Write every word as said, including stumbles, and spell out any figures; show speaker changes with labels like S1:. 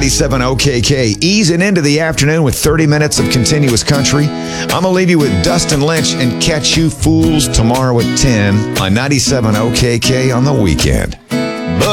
S1: ninety-seven O K K, easing into the afternoon with thirty minutes of continuous country. I'm going to leave you with Dustin Lynch and catch you fools tomorrow at ten on ninety-seven O K K on the weekend.